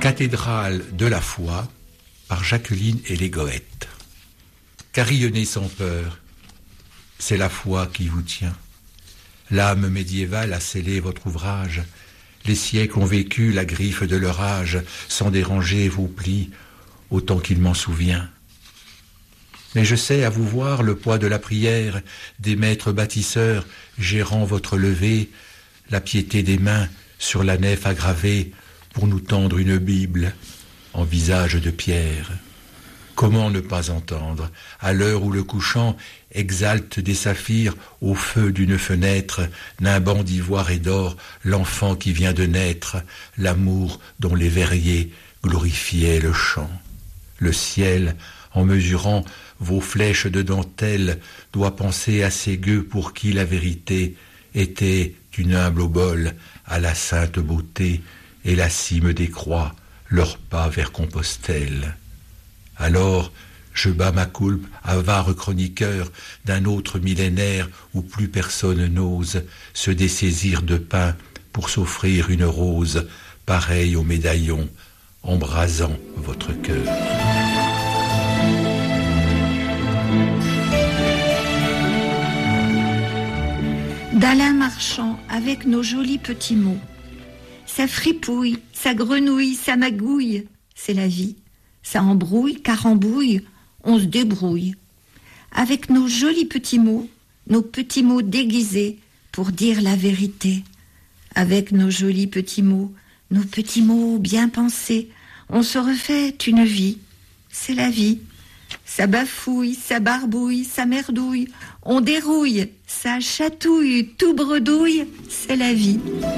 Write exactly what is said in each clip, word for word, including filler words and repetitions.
Cathédrale de la foi par Jacqueline et les Goëttes. Carillonnez sans peur, c'est la foi qui vous tient. L'âme médiévale a scellé votre ouvrage. Les siècles ont vécu la griffe de leur âge, sans déranger vos plis, autant qu'il m'en souvient. Mais je sais à vous voir le poids de la prière, des maîtres bâtisseurs gérant votre levée, la piété des mains sur la nef aggravée pour nous tendre une Bible en visage de pierre. Comment ne pas entendre, à l'heure où le couchant exalte des saphirs au feu d'une fenêtre, nimbant d'ivoire et d'or l'enfant qui vient de naître, l'amour dont les verriers glorifiaient le chant. Le ciel, en mesurant vos flèches de dentelle, doit penser à ces gueux pour qui la vérité était d'une humble obole à la sainte beauté, et la cime des croix, leur pas vers Compostelle. Alors, je bats ma coulpe, avare chroniqueur d'un autre millénaire où plus personne n'ose se dessaisir de pain pour s'offrir une rose, pareille au médaillon, embrasant votre cœur. D'Alain Marchand, avec nos jolis petits mots. Ça fripouille, ça grenouille, ça magouille, c'est la vie. Ça embrouille, carambouille, on se débrouille. Avec nos jolis petits mots, nos petits mots déguisés pour dire la vérité. Avec nos jolis petits mots, nos petits mots bien pensés, on se refait une vie. C'est la vie. Ça bafouille, ça barbouille, ça merdouille, on dérouille, ça chatouille, tout bredouille, c'est la vie.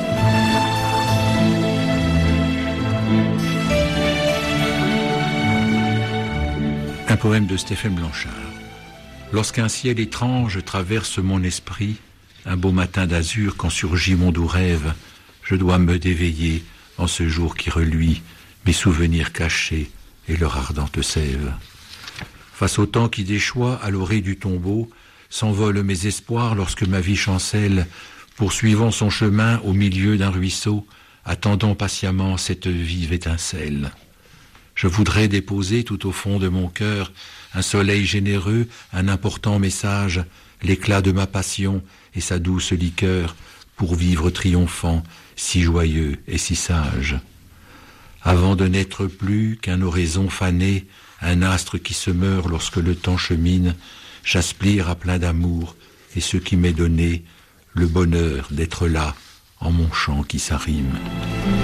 Un poème de Stéphane Blanchard. Lorsqu'un ciel étrange traverse mon esprit, un beau matin d'azur quand surgit mon doux rêve, je dois me d'éveiller en ce jour qui reluit mes souvenirs cachés et leur ardente sève. Face au temps qui déchoit à l'orée du tombeau, s'envolent mes espoirs lorsque ma vie chancelle, poursuivant son chemin au milieu d'un ruisseau, attendant patiemment cette vive étincelle. Je voudrais déposer tout au fond de mon cœur un soleil généreux, un important message, l'éclat de ma passion et sa douce liqueur, pour vivre triomphant, si joyeux et si sage. Avant de n'être plus qu'un oraison fané, un astre qui se meurt lorsque le temps chemine, j'aspire à plein d'amour, et ce qui m'est donné, le bonheur d'être là, en mon chant qui s'arrime.